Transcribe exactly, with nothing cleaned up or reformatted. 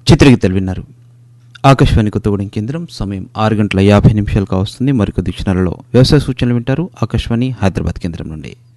చిత్రగీతలు విన్నారు. ఆకాశవాణి కొత్తగూడెం కేంద్రం. సమయం ఆరు గంటల యాభై నిమిషాలు కావస్తుంది. మరికొద్ది క్షణాలలో వ్యవసాయ సూచనలు వింటారు ఆకాశవాణి హైదరాబాద్ కేంద్రం నుండి.